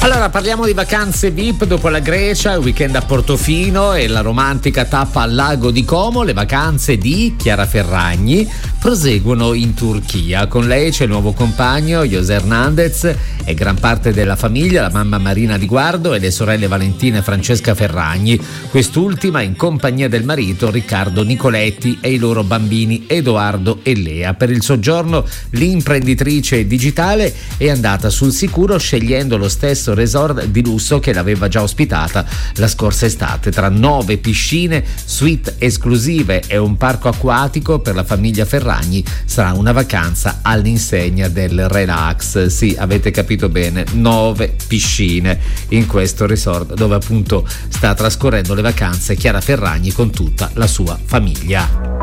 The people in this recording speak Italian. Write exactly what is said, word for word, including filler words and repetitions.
Allora parliamo di vacanze V I P dopo la Grecia, il weekend a Portofino e la romantica tappa al lago di Como. Le vacanze di Chiara Ferragni proseguono in Turchia. Con lei c'è il nuovo compagno José Hernandez e gran parte della famiglia, la mamma Marina Di Guardo e le sorelle Valentina e Francesca Ferragni, quest'ultima in compagnia del marito Riccardo Nicoletti e i loro bambini Edoardo e Lea. Per il soggiorno l'imprenditrice digitale è andata sul sicuro scegliendo lo stesso resort di lusso che l'aveva già ospitata la scorsa estate, tra nove piscine, suite esclusive e un parco acquatico per la famiglia Ferragni. Sarà una vacanza all'insegna del relax. Sì, avete capito bene, nove piscine in questo resort dove appunto sta trascorrendo le vacanze Chiara Ferragni con tutta la sua famiglia.